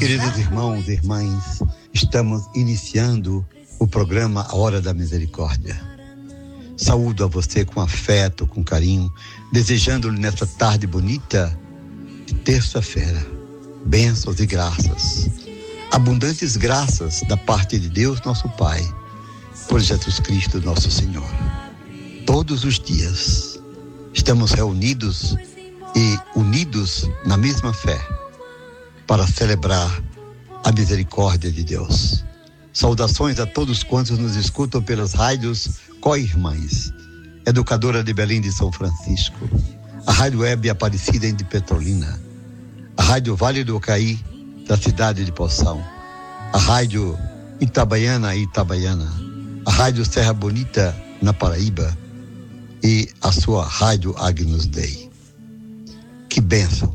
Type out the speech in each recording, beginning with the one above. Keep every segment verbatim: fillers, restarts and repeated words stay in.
Queridos irmãos e irmãs, estamos iniciando o programa A Hora da Misericórdia. Saúdo a você com afeto, com carinho, desejando-lhe nesta tarde bonita de terça-feira, bênçãos e graças, abundantes graças da parte de Deus, nosso Pai, por Jesus Cristo, nosso Senhor. Todos os dias estamos reunidos e unidos na mesma fé para celebrar a misericórdia de Deus. Saudações a todos quantos nos escutam pelas rádios Co-Irmãs, Educadora de Belém de São Francisco, a Rádio Web Aparecida de Petrolina, a Rádio Vale do Caí da cidade de Poção, a Rádio Itabaiana e Itabaiana, a Rádio Serra Bonita na Paraíba e a sua Rádio Agnus Dei. Que bênção,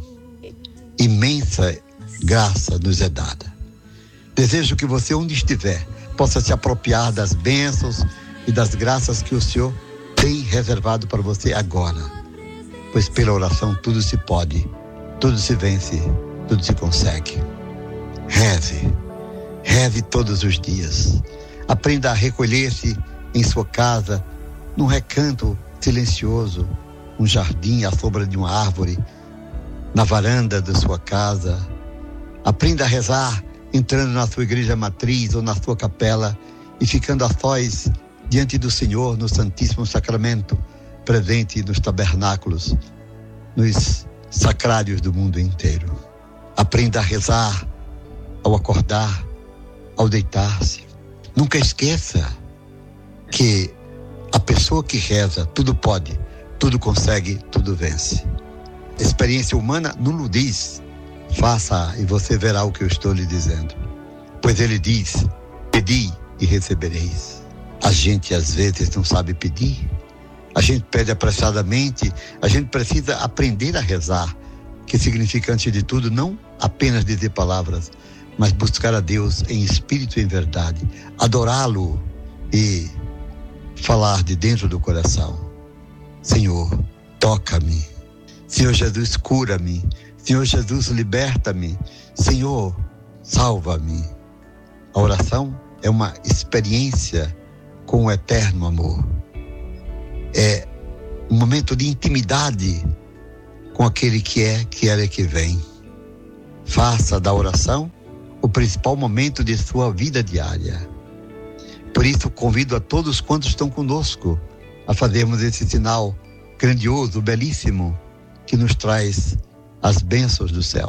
imensa graça nos é dada. Desejo que você, onde estiver, possa se apropriar das bênçãos e das graças que o Senhor tem reservado para você agora. Pois pela oração tudo se pode, tudo se vence, tudo se consegue. Reze, reze todos os dias. Aprenda a recolher-se em sua casa, num recanto silencioso, um jardim à sombra de uma árvore, na varanda da sua casa. Aprenda a rezar entrando na sua igreja matriz ou na sua capela e ficando a sós diante do Senhor no Santíssimo Sacramento, presente nos tabernáculos, nos sacrários do mundo inteiro. Aprenda a rezar ao acordar, ao deitar-se. Nunca esqueça que a pessoa que reza tudo pode, tudo consegue, tudo vence. Experiência humana não lhe diz, faça e você verá o que eu estou lhe dizendo. Pois ele diz, pedi e recebereis. A gente às vezes não sabe pedir, a gente pede apressadamente, a gente precisa aprender a rezar, que significa, antes de tudo, não apenas dizer palavras, mas buscar a Deus em espírito e em verdade, adorá-lo e falar de dentro do coração: Senhor, toca-me. Senhor Jesus, cura-me. Senhor Jesus, liberta-me. Senhor, salva-me. A oração é uma experiência com o eterno amor. É um momento de intimidade com aquele que é, que era e que vem. Faça da oração o principal momento de sua vida diária. Por isso, convido a todos quantos estão conosco a fazermos esse sinal grandioso, belíssimo, que nos traz as bênçãos do céu.